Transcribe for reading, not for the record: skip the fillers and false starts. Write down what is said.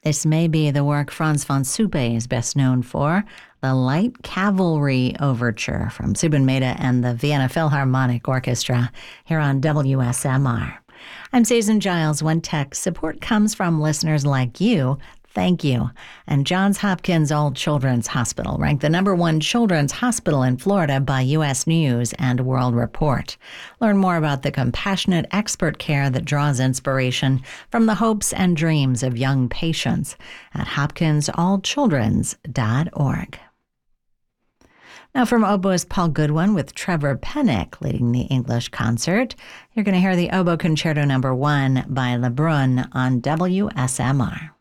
This may be the work Franz von Suppe is best known for, the Light Cavalry Overture from Zubin Mehta and the Vienna Philharmonic Orchestra here on WSMR. I'm Susan Giles. When tech support comes from listeners like you, thank you. And Johns Hopkins All Children's Hospital ranked the #1 children's hospital in Florida by U.S. News and World Report. Learn more about the compassionate expert care that draws inspiration from the hopes and dreams of young patients at hopkinsallchildrens.org. Now from oboist Paul Goodwin with Trevor Pennick leading the English concert, you're going to hear the Oboe Concerto No. 1 by Lebrun on WSMR.